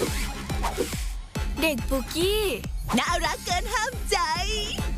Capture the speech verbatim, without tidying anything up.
เด็กปุกกี้น่ารักเกินห้ามใจ